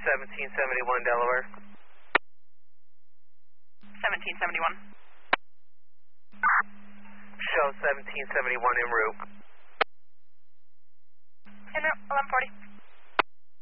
1771 Delaware. 1771. Show 1771 en route. En route, 1140.